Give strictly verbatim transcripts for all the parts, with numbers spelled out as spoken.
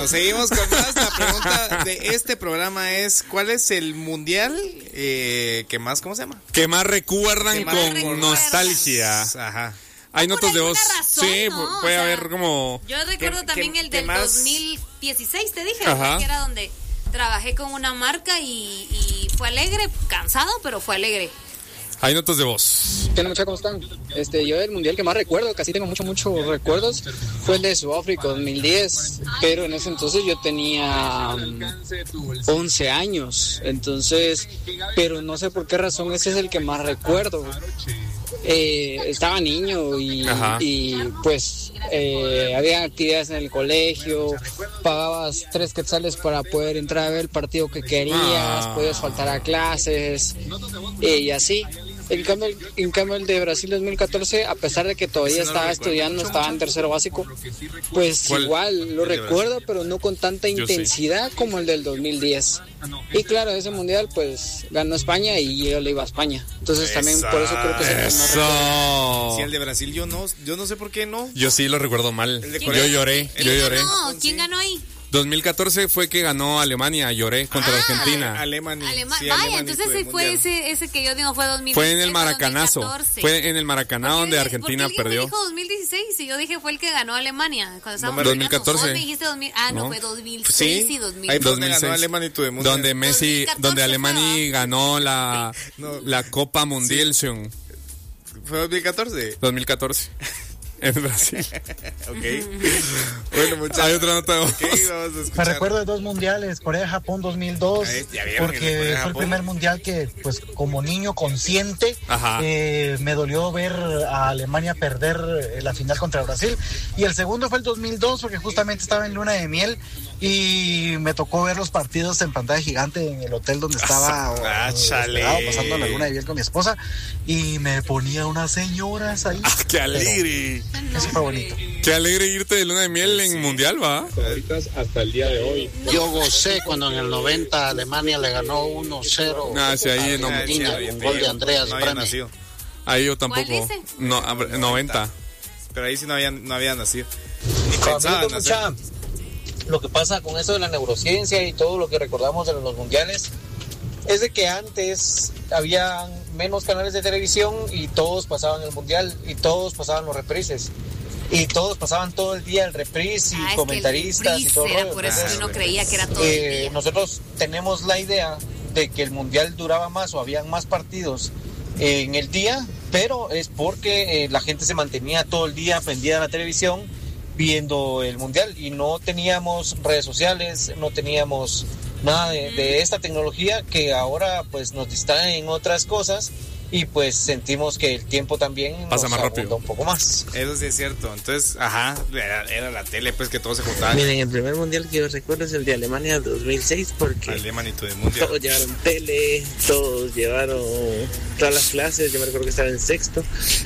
Seguimos con más. La pregunta de este programa es: ¿cuál es el mundial eh, que más, cómo se llama? Que más recuerdan ¿Qué más con recuerdas? nostalgia. Ajá. Hay No, notas por de voz. alguna razón, Sí, ¿no? puede O sea, haber como. Yo recuerdo ¿Qué- también qué- el qué del más? dos mil dieciséis, te dije, Ajá. que era donde trabajé con una marca y, y fue alegre, cansado, pero fue alegre. Hay notas de voz. ¿Qué onda, muchachos? ¿Cómo están? Este, yo el mundial que más recuerdo, casi tengo muchos, muchos recuerdos, fue el de Sudáfrica dos mil diez, pero en ese entonces yo tenía um, once años, entonces, pero no sé por qué razón ese es el que más recuerdo. Eh, estaba niño y, y pues eh, había actividades en el colegio, pagabas tres quetzales para poder entrar a ver el partido que querías, Ah. podías faltar a clases eh, y así. En cambio, en cambio el de Brasil dos mil catorce, a pesar de que todavía estaba estudiando, estaba en tercero básico, pues ¿Cuál? igual lo El de recuerdo, pero no con tanta Yo sí. intensidad como el del dos mil diez. Y claro, ese mundial pues ganó España y yo le iba a España. Entonces también por eso creo que es el que más recuerdo. Eso. Sí, el de Brasil yo no, yo no sé por qué no. Yo sí lo recuerdo mal. El de Yo Corea. lloré, El yo de lloré. No, ¿quién ganó ahí? dos mil catorce fue que ganó Alemania, lloré contra Ah, Argentina. Alemania. Alema- Sí, Vaya, Alemania entonces fue ese fue mundial. ese, ese que yo digo fue dos mil dieciséis. Fue en el fue Maracanazo. dos mil catorce. Fue en el Maracaná ¿Por qué donde alguien- Argentina ¿por qué alguien perdió. me dijo dos mil dieciséis y yo dije fue el que ganó Alemania cuando estábamos dos mil catorce. Ah, no, me dijiste dos mil, ah, no, No. fue dos mil seis Sí, y dos mil. ahí fue donde dos mil seis. ganó Alemania y tu de mundial. Donde Messi, dos mil catorce donde fue, Alemania ganó la, No. la Copa Mundial Sion, ¿Fue dos mil catorce? dos mil catorce en Brasil. Ok. Bueno, muchachos. Hay otra nota de voz. Ok, vamos a Me escuchar. recuerdo de dos mundiales, Corea-Japón dos mil dos, Ahí, ya vieron el de porque fue el Corea-Japón. primer mundial que, pues, como niño consciente, Ajá. eh, me dolió ver a Alemania perder eh, la final contra Brasil. Y el segundo fue el dos mil dos, porque justamente estaba en luna de miel y me tocó ver los partidos en pantalla gigante en el hotel donde estaba Ah, eh, chale. hospedado, pasando la luna de miel con mi esposa, y me ponía unas señoras ahí. Ah, ¡Qué alegre! Eso fue bonito. ¡Qué alegre irte de luna de miel en Mundial, va! hasta el día de hoy. Yo gocé cuando en el noventa Alemania le ganó uno cero Ah, sí, ahí a no- Argentina, Sí, un gol de Andreas no había Breme. nacido. Ahí yo tampoco. ¿Cuál dice? No, a ver, noventa. Pero ahí sí no había, no había nacido. Ni Amigo, pensaban nacer. mucha, lo que pasa con eso de la neurociencia y todo lo que recordamos de los mundiales es de que antes había menos canales de televisión y todos pasaban el mundial y todos pasaban los reprises y todos pasaban todo el día el reprise y Ah, es que el comentaristas y reprise todo el era rollo. por eso que Entonces, uno creía que era todo el eh, día. nosotros tenemos la idea de que el mundial duraba más o habían más partidos en el día, pero es porque eh, la gente se mantenía todo el día prendida a la televisión viendo el mundial y no teníamos redes sociales, no teníamos nada de, de esta tecnología que ahora pues nos distrae en otras cosas y pues sentimos que el tiempo también Pasa nos más abunda rápido. un poco más. Eso sí es cierto. Entonces, ajá, era, era la tele, pues, que todos se juntaban. Miren, el primer mundial que yo recuerdo es el de Alemania dos mil seis porque Alemanito de mundial. todos llevaron tele, todos llevaron todas las clases, yo me recuerdo que estaba en sexto.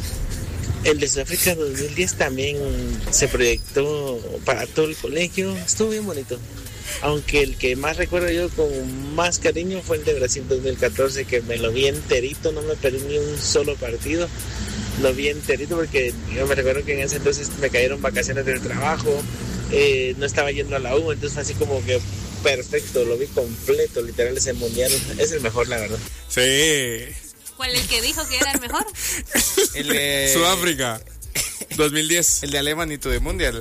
El de Sudáfrica dos mil diez también se proyectó para todo el colegio, estuvo bien bonito. Aunque el que más recuerdo yo con más cariño fue el de Brasil dos mil catorce, que me lo vi enterito, no me perdí ni un solo partido. Lo vi enterito porque yo me recuerdo que en ese entonces me cayeron vacaciones del trabajo, eh, no estaba yendo a la U, entonces fue así como que perfecto, lo vi completo, literal ese mundial es el mejor, la verdad. Sí. ¿Cuál el que dijo que era el mejor? El de Sudáfrica, dos mil diez. El de Alemanito de mundial.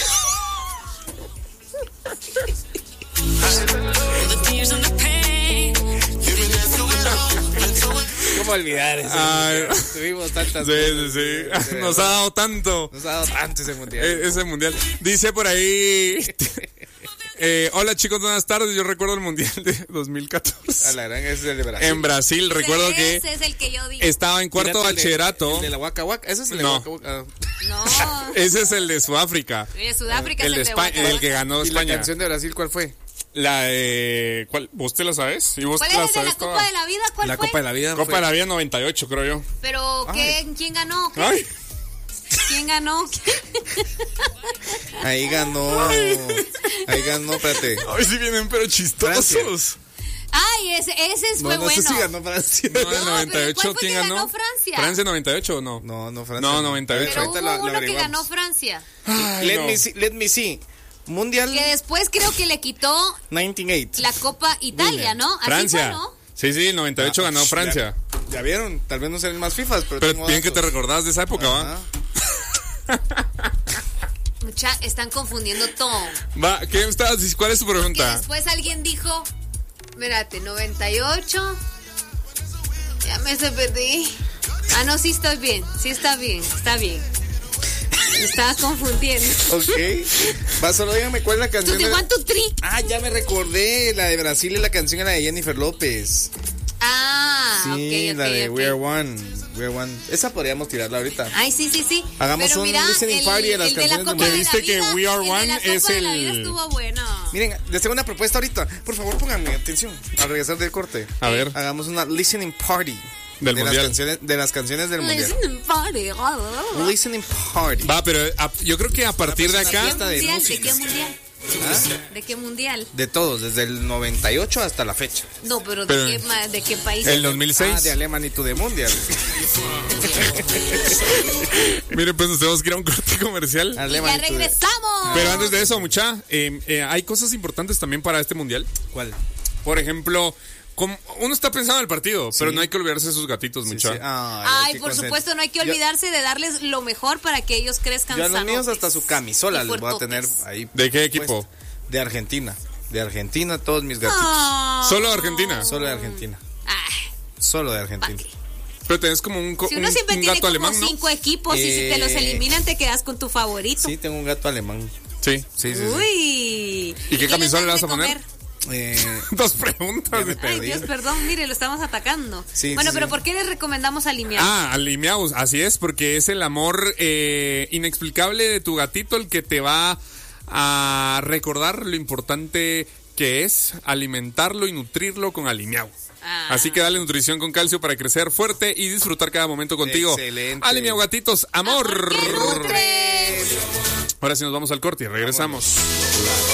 ¿Cómo olvidar ese Ay. mundial? Tuvimos tantas Sí, cosas, sí, de sí. Nos ha verdad. dado tanto. Nos ha dado tanto ese mundial. E- ese mundial. Dice por ahí. eh, hola chicos, buenas tardes. Yo recuerdo el mundial de dos mil catorce. A la gran, ese es el de Brasil. En Brasil, recuerdo que Ese es el que yo digo. estaba en cuarto Mírate, el de- bachillerato. El de la Waka Waka. Ese es el de No. Waka Waka. No. Ese es el de Sudáfrica. De Sudáfrica El es de el de España, Waka el que Waka. ganó ¿Y la España. canción de Brasil cuál fue? La de. ¿Cuál? ¿Vos te la sabes? ¿Y vos ¿Cuál te la es el de la sabes Copa toda? de la Vida? ¿Cuál La fue? Copa de la Vida. Copa fue- de la Vida noventa y ocho, creo yo. Pero ¿qué? ¿Quién ganó? ¿Qué? Ay. ¿Quién ganó? Ahí ganó. Ahí ganó, espérate. Ay, sí vienen, pero chistosos. Ay, ese, ese No, fue no bueno. sé si ganó Francia. No, en No, noventa y pero ocho, ¿cuál fue ¿quién que ganó? ganó Francia? ¿Francia noventa y ocho o no? No, no, Francia. No, noventa y ocho. Pero Ahorita hubo lo- lo uno que averiguamos. ganó Francia. Ay, Let no. me see, let me see. Mundial Que después creo que le quitó noventa y ocho. la Copa Italia, ¿no? Así Francia. fue, ¿no? Sí, sí, el noventa y ocho Ah, ganó ya- Francia. Ya, vieron, tal vez no sean más FIFAs, pero, Pero tengo bien que te datos. recordás de esa época, ¿va? Ajá. Mucha, están confundiendo todo. Va, ¿qué estás? ¿Cuál es tu Que pregunta? después alguien dijo, espérate, noventa y ocho. Ya me se perdí. Ah, no, sí estoy bien. Sí está bien, está bien. Me estaba confundiendo. Ok. Va, solo dígame cuál es la Tú canción. te de- want to trick. Ah, ya me recordé. La de Brasil y la canción era de Jennifer López. Ah, Sí, ok, ok, la de ok. We Are One. We Are One. Esa podríamos tirarla ahorita. Ay, sí, sí, sí. Hagamos Pero un mira, listening el, party de las el de la canciones de Copa ¿Te de viste la que Vida, We Are el de One la Copa es de la el- Vida estuvo bueno. Miren, les tengo una propuesta ahorita. Por favor, pónganme atención. Al regresar del corte. A ver. Hagamos una listening party. Del de mundial. Las canciones, de las canciones del mundial. Listening party. Listening party. Va, pero a- yo creo que a partir de Una acá. fiesta de ¿Mundial? ¿De música. qué mundial? ¿Ah? ¿De qué mundial? De todos, desde el noventa y ocho hasta la fecha. No, pero, Pero- ¿de, qué, ma- ¿de qué país? El dos mil seis. Ah, de Alemania y tú de mundial. Miren, pues nos tenemos que ir a un corte comercial. Y ya Alemania y tú de- regresamos. Pero antes de eso, mucha, eh, eh, hay cosas importantes también para este mundial. ¿Cuál? Por ejemplo, como uno está pensando en el partido, pero no hay que olvidarse de sus gatitos, Sí, mucha. sí. Ay, hay Ay, que por concent- supuesto, no hay que Yo- olvidarse de darles lo mejor para que ellos crezcan Yo a los sanotes míos hasta su camisola y les voy a tener fuertotes. ahí. ¿De qué equipo? puesta. De Argentina. De Argentina, todos mis gatitos. Ah. Solo Argentina. Solo de Argentina. Ay, Solo de Argentina. ¿pa' qué? Pero tenés como un, co- Si uno un- siempre un tiene gato como alemán, ¿no? cinco equipos y si te los Eh, eliminan te quedas con tu favorito. Sí, tengo un gato alemán. Sí. Sí, sí, sí. Uy. ¿Y qué camisola le les vas a dan de poner? comer? Eh, Dos preguntas. Ya me Ay, perdí. Dios, perdón, mire, lo estamos atacando. Sí, bueno, sí, pero sí. ¿por qué les recomendamos alinear? Ah, Alimiaus, así es, porque es el amor eh, inexplicable de tu gatito el que te va a recordar lo importante que es alimentarlo y nutrirlo con Alimiau. Ah. Así que dale nutrición con calcio para crecer fuerte y disfrutar cada momento contigo. Excelente. Alimiau gatitos, amor. ¿Qué nutre? Ahora sí nos vamos al corte y regresamos.